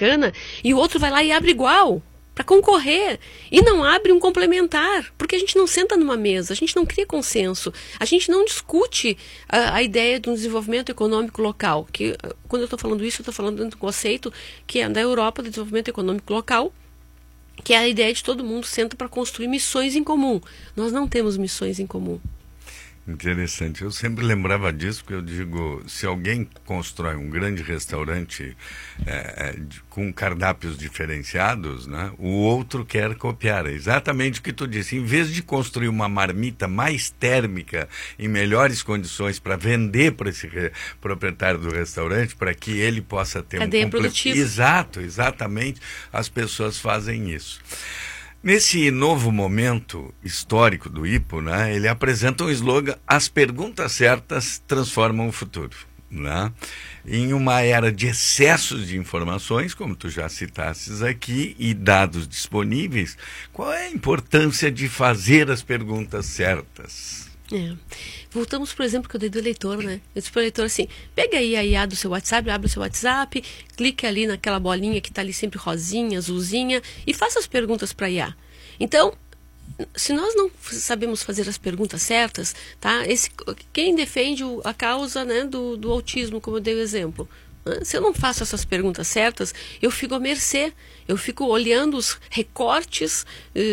bacana, e o outro vai lá e abre igual, para concorrer, e não abre um complementar, porque a gente não senta numa mesa, a gente não cria consenso, a gente não discute a ideia de um desenvolvimento econômico local, que quando eu estou falando isso, eu estou falando de um conceito que é da Europa, do desenvolvimento econômico local, que é a ideia de todo mundo senta para construir missões em comum. Nós não temos missões em comum. Interessante. Eu sempre lembrava disso, porque eu digo, se alguém constrói um grande restaurante com cardápios diferenciados, né, o outro quer copiar. É exatamente o que tu disse. Em vez de construir uma marmita mais térmica, em melhores condições, para vender para esse proprietário do restaurante, para que ele possa ter cadeia produtiva. Exato, exatamente. As pessoas fazem isso. Nesse novo momento histórico do IPO, né, ele apresenta um slogan: as perguntas certas transformam o futuro. Né? Em uma era de excessos de informações, como tu já citasses aqui, e dados disponíveis, qual é a importância de fazer as perguntas certas? Voltamos, por exemplo, que eu dei do eleitor, né? Eu disse para o eleitor assim, pega aí a IA do seu WhatsApp, abre o seu WhatsApp, clique ali naquela bolinha que está ali sempre rosinha, azulzinha, e faça as perguntas para a IA. Então, se nós não sabemos fazer as perguntas certas, tá? Quem defende a causa, né, do autismo, como eu dei o exemplo, se eu não faço essas perguntas certas, eu fico à mercê, eu fico olhando os recortes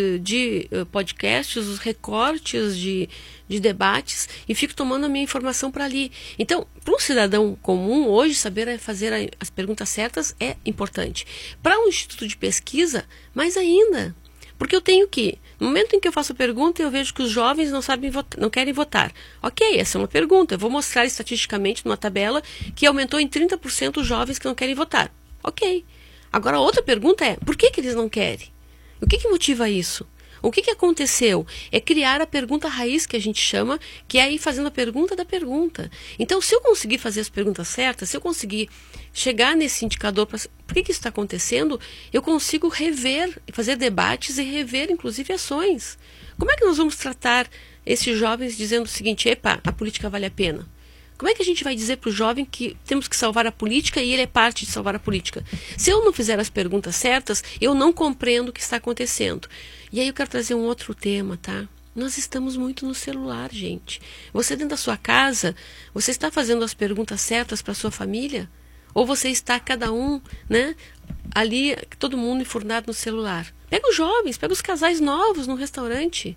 de podcasts, os recortes de debates, e fico tomando a minha informação para ali. Então, para um cidadão comum, hoje, saber fazer as perguntas certas é importante. Para um instituto de pesquisa, mais ainda. Porque eu tenho que, no momento em que eu faço a pergunta, eu vejo que os jovens não sabem votar, não querem votar. Ok, essa é uma pergunta. Eu vou mostrar estatisticamente numa tabela que aumentou em 30% os jovens que não querem votar. Ok. Agora, outra pergunta é, por que eles não querem? O que motiva isso? O que aconteceu? É criar a pergunta raiz, que a gente chama, que é ir fazendo a pergunta da pergunta. Então, se eu conseguir fazer as perguntas certas, se eu conseguir chegar nesse indicador, por que isso está acontecendo, eu consigo rever, fazer debates e rever, inclusive, ações. Como é que nós vamos tratar esses jovens dizendo o seguinte, epa, a política vale a pena? Como é que a gente vai dizer para o jovem que temos que salvar a política e ele é parte de salvar a política? Se eu não fizer as perguntas certas, eu não compreendo o que está acontecendo. E aí eu quero trazer um outro tema, tá? Nós estamos muito no celular, gente. Você dentro da sua casa, você está fazendo as perguntas certas para a sua família? Ou você está, cada um, né, ali, todo mundo enfurnado no celular? Pega os jovens, pega os casais novos no restaurante.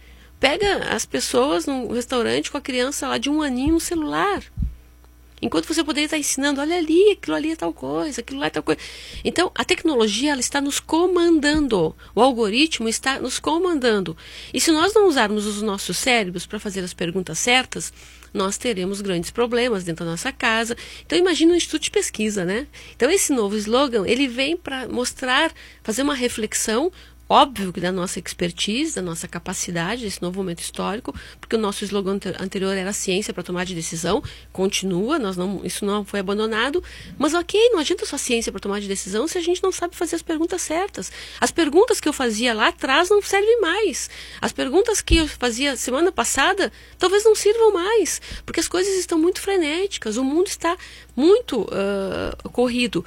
Pega as pessoas no restaurante com a criança lá de 1 aninho no celular. Enquanto você poderia estar ensinando, olha ali, aquilo ali é tal coisa, aquilo lá é tal coisa. Então, a tecnologia, ela está nos comandando. O algoritmo está nos comandando. E se nós não usarmos os nossos cérebros para fazer as perguntas certas, nós teremos grandes problemas dentro da nossa casa. Então, imagina um instituto de pesquisa, né? Então, esse novo slogan, ele vem para mostrar, fazer uma reflexão, óbvio que da nossa expertise, da nossa capacidade, desse novo momento histórico, porque o nosso slogan anterior era ciência para tomar de decisão, continua, isso não foi abandonado, mas ok, não adianta só ciência para tomar de decisão se a gente não sabe fazer as perguntas certas. As perguntas que eu fazia lá atrás não servem mais. As perguntas que eu fazia semana passada talvez não sirvam mais, porque as coisas estão muito frenéticas, o mundo está muito corrido.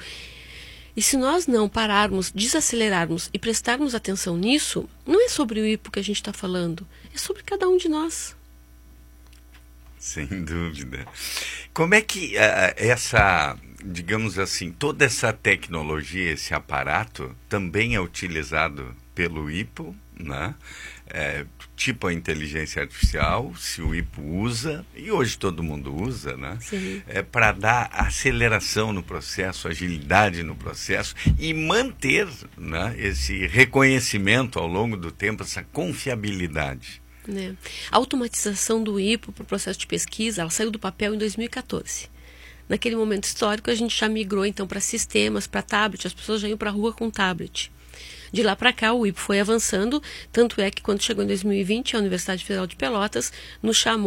E se nós não pararmos, desacelerarmos e prestarmos atenção nisso, não é sobre o IPO que a gente está falando, é sobre cada um de nós. Sem dúvida. Como é que digamos assim, toda essa tecnologia, esse aparato, também é utilizado pelo IPO, né? Tipo a inteligência artificial, se o IPO usa, e hoje todo mundo usa, né? Para dar aceleração no processo, agilidade no processo e manter, né, esse reconhecimento ao longo do tempo, essa confiabilidade. A automatização do IPO para o processo de pesquisa, ela saiu do papel em 2014. Naquele momento histórico, a gente já migrou então para sistemas, para tablet, as pessoas já iam para a rua com tablet. De lá para cá, o IPO foi avançando, tanto é que quando chegou em 2020, a Universidade Federal de Pelotas nos chamou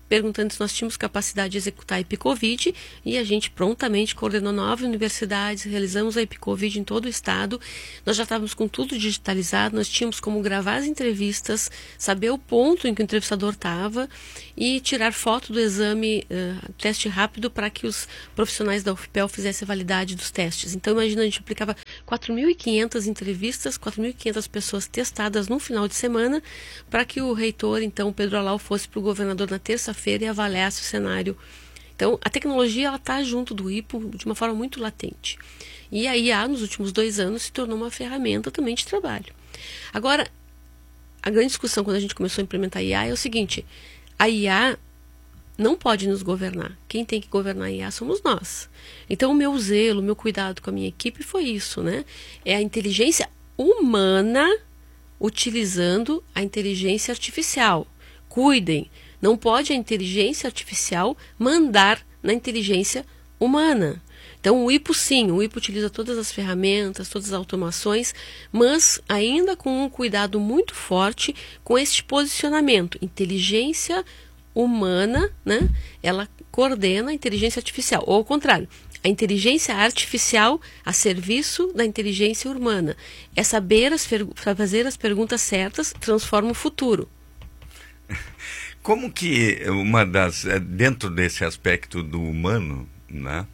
perguntando se nós tínhamos capacidade de executar a EpiCovid, e a gente prontamente coordenou 9 universidades, realizamos a EpiCovid em todo o estado. Nós já estávamos com tudo digitalizado, nós tínhamos como gravar as entrevistas, saber o ponto em que o entrevistador estava e tirar foto do exame, teste rápido, para que os profissionais da UFPEL fizessem a validade dos testes. Então, imagina, a gente aplicava 4.500 entrevistas, 4.500 pessoas testadas num final de semana, para que o reitor, então, Pedro Alau, fosse para o governador na terça-feira e avaliasse o cenário. Então, a tecnologia está junto do IPO de uma forma muito latente. E a IA, nos últimos 2 anos, se tornou uma ferramenta também de trabalho. Agora, a grande discussão quando a gente começou a implementar a IA é o seguinte: a IA não pode nos governar. Quem tem que governar a IA somos nós. Então, o meu zelo, o meu cuidado com a minha equipe foi isso, né? É a inteligência humana utilizando a inteligência artificial. Cuidem, não pode a inteligência artificial mandar na inteligência humana. Então, o IPO, sim, o IPO utiliza todas as ferramentas, todas as automações, mas ainda com um cuidado muito forte com este posicionamento. Inteligência humana, né? Ela coordena a inteligência artificial, ou ao contrário, a inteligência artificial a serviço da inteligência humana. É saber fazer as perguntas certas, transforma o futuro. Como que dentro desse aspecto do humano, né,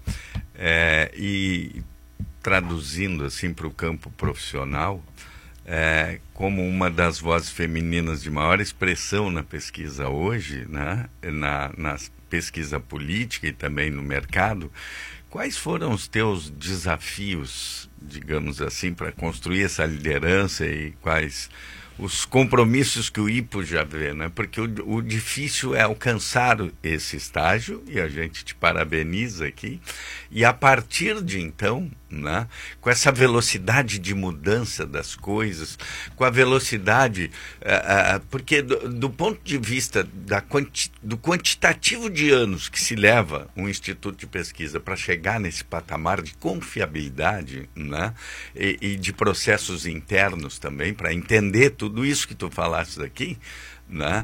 e traduzindo assim para o campo profissional, como uma das vozes femininas de maior expressão na pesquisa hoje, né, na pesquisa política e também no mercado, quais foram os teus desafios, digamos assim, para construir essa liderança, e quais os compromissos que o IPO já vê, né? Porque o difícil é alcançar esse estágio, e a gente te parabeniza aqui, e a partir de então, né, com essa velocidade de mudança das coisas, com a velocidade, porque do ponto de vista do quantitativo de anos que se leva um instituto de pesquisa para chegar nesse patamar de confiabilidade, né, e de processos internos também, para entender tudo isso que tu falaste aqui, né,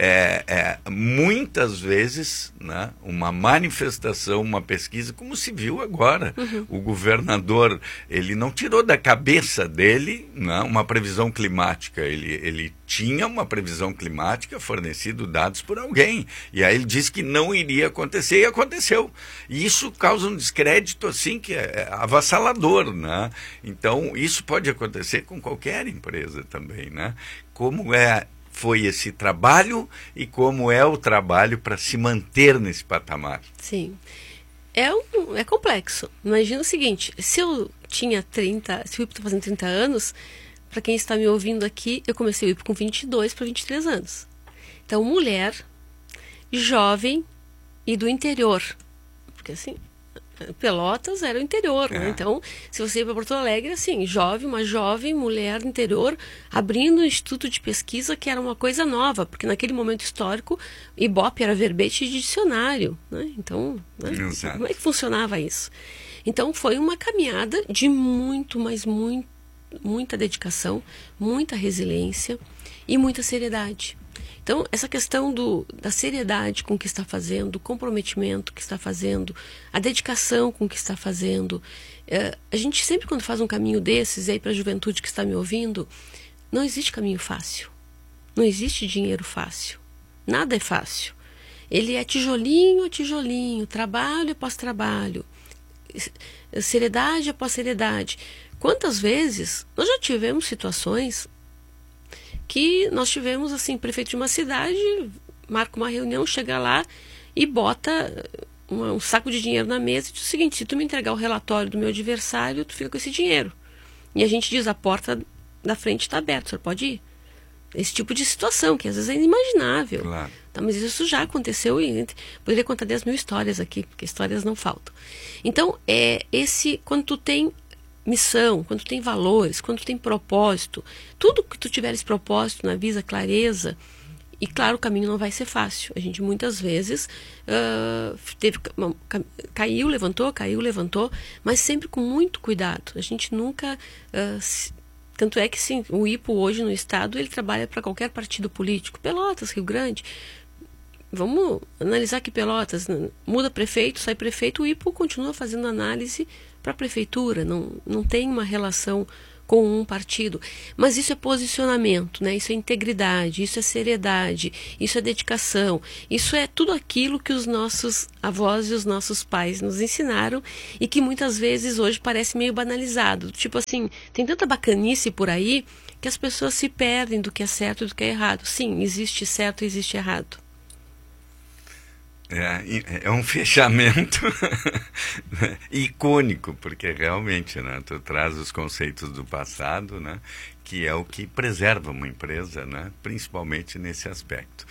muitas vezes, né, uma manifestação, uma pesquisa, como se viu agora. O governador, ele não tirou da cabeça dele, né, uma previsão climática, ele tinha uma previsão climática, fornecido dados por alguém, e aí ele disse que não iria acontecer, e aconteceu. E isso causa um descrédito assim que é avassalador, né? Então isso pode acontecer com qualquer empresa também, né? Como foi esse trabalho e como é o trabalho para se manter nesse patamar? Sim, é complexo. Imagina o seguinte: se eu tinha 30, se o IPO está fazendo 30 anos, para quem está me ouvindo aqui, eu comecei o IPO com 22 para 23 anos. Então, mulher, jovem e do interior, porque assim, Pelotas era o interior, né? Então, se você ia para Porto Alegre, assim, uma jovem mulher do interior, abrindo um instituto de pesquisa, que era uma coisa nova, porque naquele momento histórico, Ibope era verbete de dicionário, né? Então, né? Como é que funcionava isso? Então, foi uma caminhada de muita dedicação, muita resiliência e muita seriedade. Então, essa questão da seriedade com o que está fazendo, do comprometimento que está fazendo, a dedicação com o que está fazendo. A gente sempre, quando faz um caminho desses, e aí para a juventude que está me ouvindo, não existe caminho fácil. Não existe dinheiro fácil. Nada é fácil. Ele é tijolinho a tijolinho, trabalho após trabalho, seriedade após seriedade. Quantas vezes nós já tivemos situações que nós tivemos, assim, prefeito de uma cidade marca uma reunião, chega lá e bota um saco de dinheiro na mesa e diz o seguinte: se tu me entregar o relatório do meu adversário, tu fica com esse dinheiro. E a gente diz: a porta da frente está aberta, o senhor pode ir? Esse tipo de situação, que às vezes é inimaginável. Claro. Tá, mas isso já aconteceu, e poderia contar 10 mil histórias aqui, porque histórias não faltam. Então, quando tu tem missão, quando tu tem valores, quando tu tem propósito, tudo que tu tiveres propósito na vida, clareza, e claro, o caminho não vai ser fácil. A gente muitas vezes caiu, levantou, mas sempre com muito cuidado. A gente nunca... tanto é que sim, o IPO hoje no estado, ele trabalha para qualquer partido político, Pelotas, Rio Grande, vamos analisar aqui Pelotas, muda prefeito, sai prefeito, o IPO continua fazendo análise para a prefeitura, não tem uma relação com um partido, mas isso é posicionamento, né? Isso é integridade, isso é seriedade, isso é dedicação, isso é tudo aquilo que os nossos avós e os nossos pais nos ensinaram e que muitas vezes hoje parece meio banalizado, tipo assim, tem tanta bacanice por aí que as pessoas se perdem do que é certo e do que é errado. Sim, existe certo e existe errado. É um fechamento icônico, porque realmente, né, tu traz os conceitos do passado, né, que é o que preserva uma empresa, né, principalmente nesse aspecto.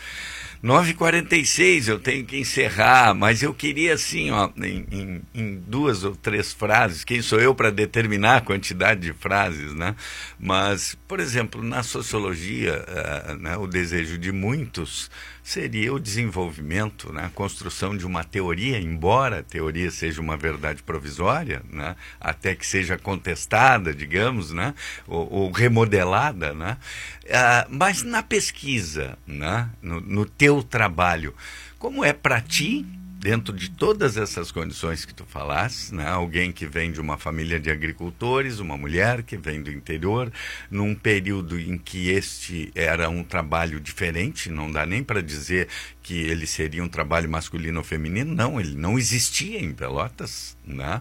9h46, eu tenho que encerrar, mas eu queria assim, ó, em 2 ou 3 frases, quem sou eu para determinar a quantidade de frases, né? Mas, por exemplo, na sociologia, né, o desejo de muitos seria o desenvolvimento, né, a construção de uma teoria, embora a teoria seja uma verdade provisória, né, até que seja contestada, digamos, né, ou remodelada, né, mas na pesquisa, né, no teu trabalho, como é para ti, dentro de todas essas condições que tu falaste, né? Alguém que vem de uma família de agricultores, uma mulher que vem do interior, num período em que este era um trabalho diferente, não dá nem para dizer que ele seria um trabalho masculino ou feminino, não, ele não existia em Pelotas, né?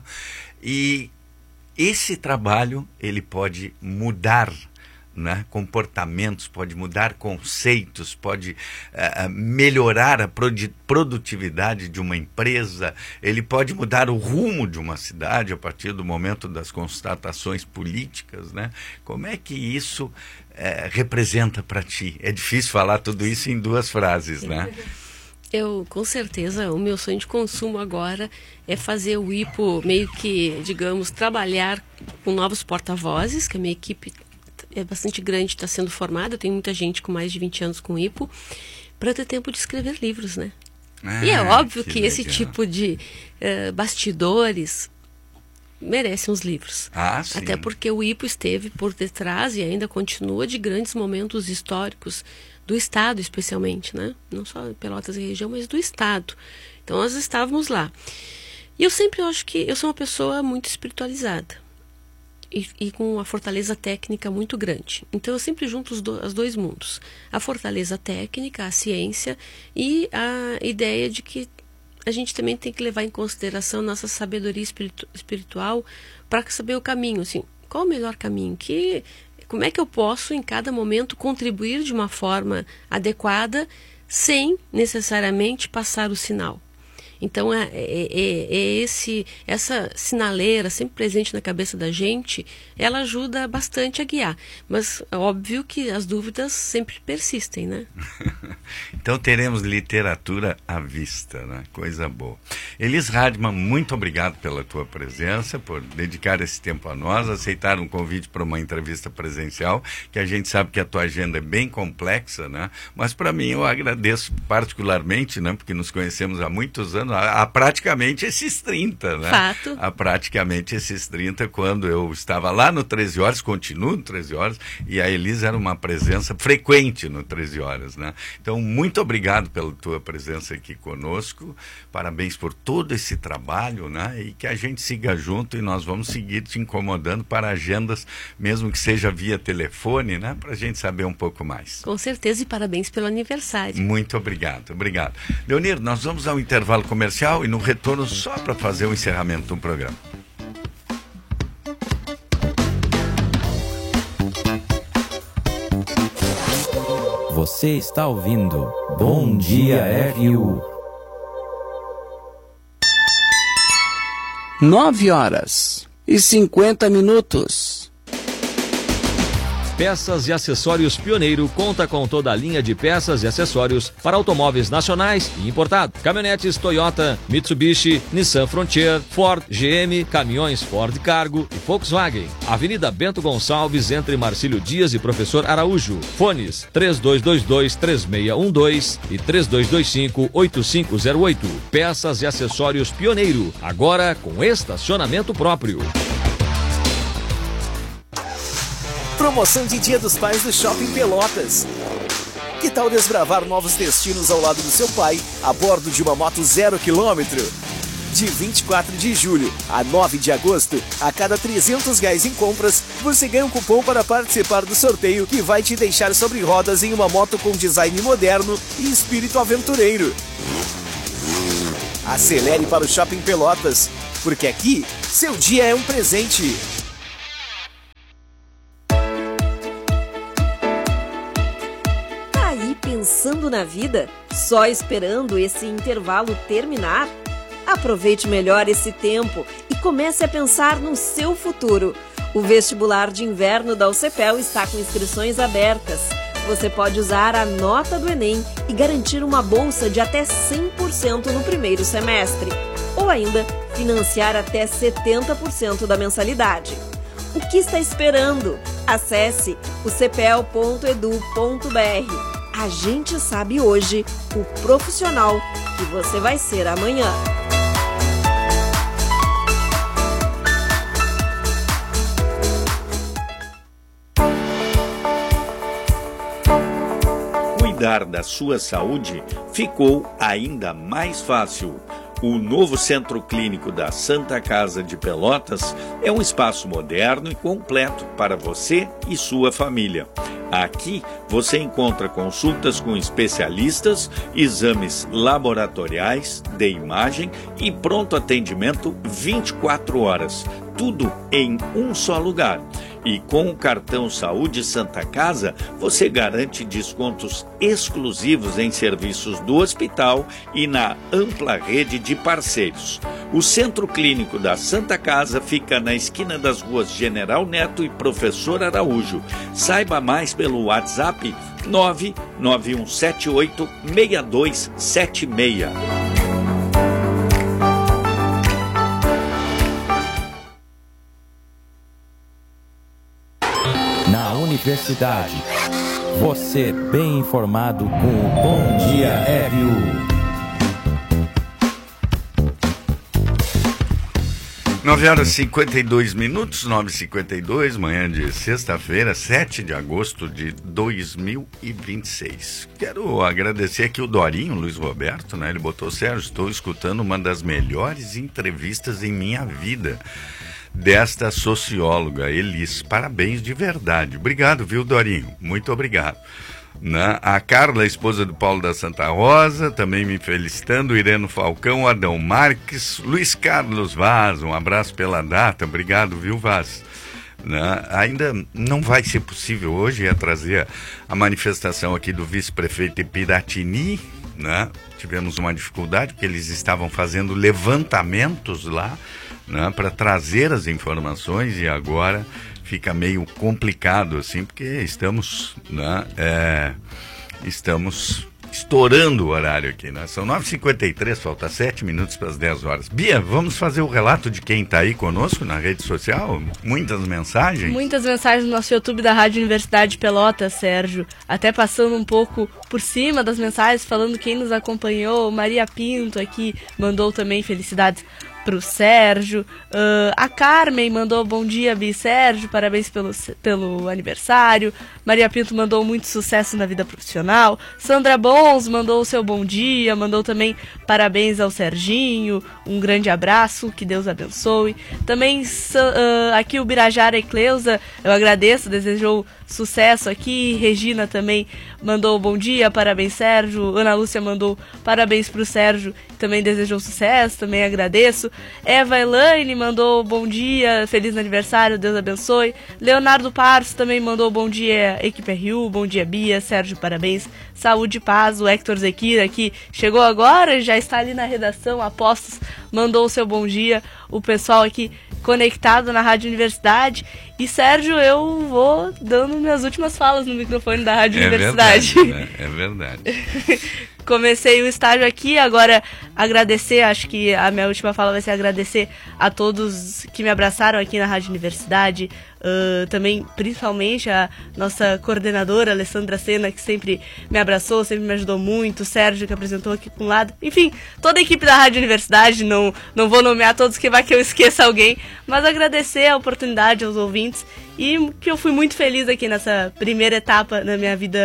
E esse trabalho, ele pode mudar, né, comportamentos, pode mudar conceitos, pode melhorar a produtividade de uma empresa, ele pode mudar o rumo de uma cidade a partir do momento das constatações políticas, né? Como é que isso representa para ti? É difícil falar tudo isso em 2 frases, né? Eu, com certeza, o meu sonho de consumo agora é fazer o IPO meio que, digamos, trabalhar com novos porta-vozes, que a minha equipe é bastante grande, está sendo formada, eu tenho muita gente com mais de 20 anos com IPO, para ter tempo de escrever livros, né? E é óbvio que esse tipo de bastidores merece uns livros. Sim. Até porque o IPO esteve por detrás e ainda continua de grandes momentos históricos do Estado, especialmente, né? Não só Pelotas e região, mas do Estado. Então nós estávamos lá. E eu sempre acho que eu sou uma pessoa muito espiritualizada. E com uma fortaleza técnica muito grande. Então eu sempre junto os 2 mundos. A fortaleza técnica, a ciência e a ideia de que a gente também tem que levar em consideração nossa sabedoria espiritual para saber o caminho. Assim, qual o melhor caminho? Como é que eu posso, em cada momento, contribuir de uma forma adequada sem necessariamente passar o sinal? Então, essa sinaleira sempre presente na cabeça da gente, ela ajuda bastante a guiar. Mas é óbvio que as dúvidas sempre persistem, né? Então, teremos literatura à vista, né? Coisa boa. Elis Hardman, muito obrigado pela tua presença, por dedicar esse tempo a nós, aceitar um convite para uma entrevista presencial, que a gente sabe que a tua agenda é bem complexa, né? Mas, para mim, eu agradeço particularmente, né? Porque nos conhecemos há muitos anos, há praticamente esses 30, né? Fato. Há praticamente esses 30, quando eu estava lá no 13 Horas, continuo no 13 Horas, e a Elis era uma presença frequente no 13 Horas, né? Então, muito obrigado pela tua presença aqui conosco, parabéns por todo esse trabalho, né? E que a gente siga junto e nós vamos seguir te incomodando para agendas, mesmo que seja via telefone, né? Para a gente saber um pouco mais. Com certeza, e parabéns pelo aniversário. Muito obrigado, obrigado. Leonir, nós vamos ao intervalo comercial e no retorno só para fazer o encerramento do programa. Você está ouvindo Bom Dia RU. 9h50. Peças e Acessórios Pioneiro conta com toda a linha de peças e acessórios para automóveis nacionais e importados. Caminhonetes Toyota, Mitsubishi, Nissan Frontier, Ford, GM, caminhões Ford Cargo e Volkswagen. Avenida Bento Gonçalves, entre Marcílio Dias e Professor Araújo. Fones 3222-3612 e 3225-8508. Peças e Acessórios Pioneiro, agora com estacionamento próprio. Promoção de Dia dos Pais do Shopping Pelotas. Que tal desbravar novos destinos ao lado do seu pai, a bordo de uma moto 0 km? De 24 de julho a 9 de agosto, a cada R$300 em compras, você ganha um cupom para participar do sorteio que vai te deixar sobre rodas em uma moto com design moderno e espírito aventureiro. Acelere para o Shopping Pelotas, porque aqui, seu dia é um presente. Tá aí pensando na vida? Só esperando esse intervalo terminar? Aproveite melhor esse tempo e comece a pensar no seu futuro. O vestibular de inverno da UCPEL está com inscrições abertas. Você pode usar a nota do Enem e garantir uma bolsa de até 100% no primeiro semestre. Ou ainda, financiar até 70% da mensalidade. O que está esperando? Acesse o cepel.edu.br. A gente sabe hoje o profissional que você vai ser amanhã. Cuidar da sua saúde ficou ainda mais fácil. O novo Centro Clínico da Santa Casa de Pelotas é um espaço moderno e completo para você e sua família. Aqui você encontra consultas com especialistas, exames laboratoriais, de imagem e pronto atendimento 24 horas. Tudo em um só lugar. E com o cartão Saúde Santa Casa, você garante descontos exclusivos em serviços do hospital e na ampla rede de parceiros. O Centro Clínico da Santa Casa fica na esquina das ruas General Neto e Professor Araújo. Saiba mais pelo WhatsApp 991786276. Na universidade, você bem informado com o Bom Dia RU. 9h52, 9h52, manhã de sexta-feira, 7 de agosto de 2026. Quero agradecer aqui o Dorinho, Luiz Roberto, né? Ele botou: Sérgio, estou escutando uma das melhores entrevistas em minha vida desta socióloga, Elis. Parabéns de verdade. Obrigado, viu, Dorinho? Muito obrigado. A Carla, esposa do Paulo da Santa Rosa, também me felicitando. Ireno Falcão, Adão Marques, Luiz Carlos Vaz, um abraço pela data. Obrigado, viu, Vaz? Ainda não vai ser possível hoje trazer a manifestação aqui do vice-prefeito Piratini, né? Tivemos uma dificuldade porque eles estavam fazendo levantamentos lá, né, para trazer as informações, e agora fica meio complicado assim, porque estamos estourando o horário aqui, né? São 9h53, falta 7 minutos para as 10 horas. Bia, vamos fazer o relato de quem está aí conosco na rede social? Muitas mensagens? Muitas mensagens no nosso YouTube da Rádio Universidade de Pelotas, Sérgio. Até passando um pouco por cima das mensagens, falando quem nos acompanhou. Maria Pinto aqui mandou também felicidades pro Sérgio. A Carmen mandou bom dia, Bi Sérgio, parabéns pelo aniversário. Maria Pinto mandou muito sucesso na vida profissional. Sandra Bons mandou o seu bom dia, mandou também parabéns ao Serginho, um grande abraço, que Deus abençoe. Também aqui o Birajara Ecleusa, eu agradeço, desejou sucesso aqui. Regina também mandou bom dia, parabéns Sérgio. Ana Lúcia mandou parabéns pro Sérgio, também desejou sucesso, também agradeço. Eva Elaine mandou bom dia, feliz aniversário, Deus abençoe. Leonardo Parso também mandou bom dia, equipe RU, bom dia Bia, Sérgio, parabéns, saúde e paz. O Hector Zequira, que chegou agora, já está ali na redação, Apostos, mandou o seu bom dia. O pessoal aqui conectado na Rádio Universidade. E Sérgio, eu vou dando minhas últimas falas no microfone da Rádio Universidade. Verdade, né? É verdade. Comecei o estágio aqui, agora agradecer, acho que a minha última fala vai ser agradecer a todos que me abraçaram aqui na Rádio Universidade, também principalmente a nossa coordenadora Alessandra Sena, que sempre me abraçou, sempre me ajudou muito, o Sérgio, que apresentou aqui com um lado, enfim, toda a equipe da Rádio Universidade, não vou nomear todos, que vai que eu esqueça alguém, mas agradecer a oportunidade aos ouvintes, e que eu fui muito feliz aqui nessa primeira etapa na minha vida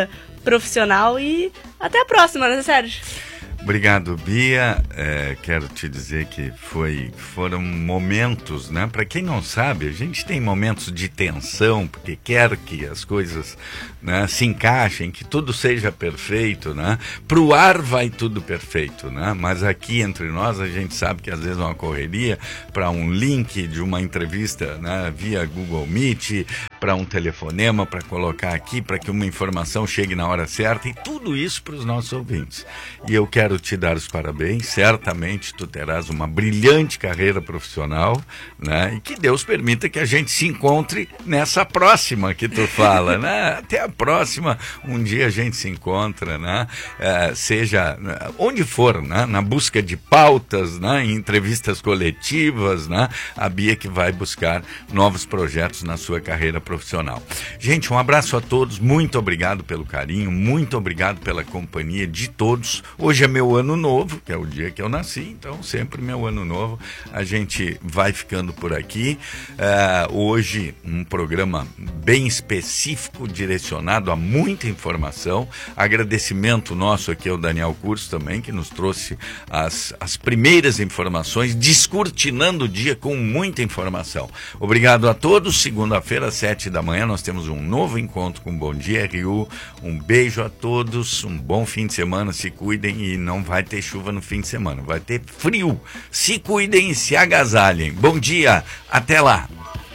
profissional e até a próxima, né, Sérgio? Obrigado, Bia. Quero te dizer que foram momentos, né? Para quem não sabe, a gente tem momentos de tensão, porque quer que as coisas, né, se encaixem, que tudo seja perfeito, né? Pro ar vai tudo perfeito, né? Mas aqui entre nós a gente sabe que às vezes é uma correria para um link de uma entrevista, né, via Google Meet, para um telefonema, para colocar aqui, para que uma informação chegue na hora certa, e tudo isso para os nossos ouvintes. E eu quero te dar os parabéns, certamente tu terás uma brilhante carreira profissional, né? E que Deus permita que a gente se encontre nessa próxima que tu fala, né? Até a próxima, um dia a gente se encontra, né? Seja onde for, né? Na busca de pautas, né? Em entrevistas coletivas, né? A Bia que vai buscar novos projetos na sua carreira profissional. Gente, um abraço a todos, muito obrigado pelo carinho, muito obrigado pela companhia de todos. Hoje é meu ano novo, que é o dia que eu nasci, então sempre meu ano novo. A gente vai ficando por aqui. Hoje um programa bem específico, direcionado a muita informação. Agradecimento nosso aqui ao Daniel Curso também, que nos trouxe as primeiras informações, descortinando o dia com muita informação. Obrigado a todos. Segunda-feira, às 7 da manhã, nós temos um novo encontro com Bom Dia RU. Um beijo a todos, um bom fim de semana, se cuidem, e não vai ter chuva no fim de semana, vai ter frio. Se cuidem e se agasalhem. Bom dia, até lá.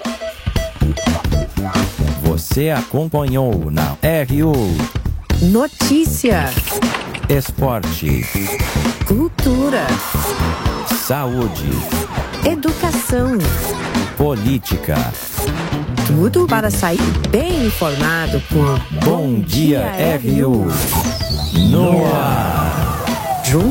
Você acompanhou na RU Notícia, Esporte, cultura, saúde, educação, política. tudo para sair bem informado com Bom Dia RU no ar.